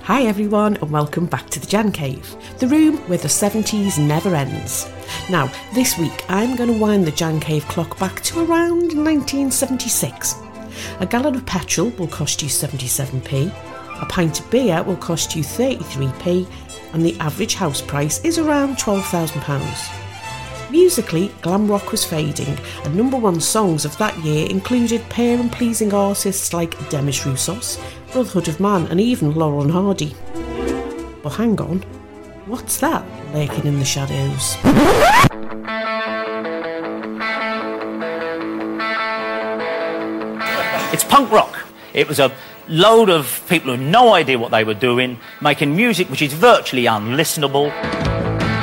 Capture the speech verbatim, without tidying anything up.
Hi everyone and welcome back to the Jan Cave, the room where the seventies never ends. Now, this week I'm going to wind the Jan Cave clock back to around nineteen seventy-six. A gallon of petrol will cost you seventy-seven p, a pint of beer will cost you thirty-three p, and the average house price is around twelve thousand pounds. Musically, glam rock was fading, and number one songs of that year included pale and pleasing artists like Demis Roussos, Brotherhood of Man, and even Laurel and Hardy. But hang on, what's that lurking in the shadows? It's punk rock. It was a load of people who had no idea what they were doing, making music which is virtually unlistenable.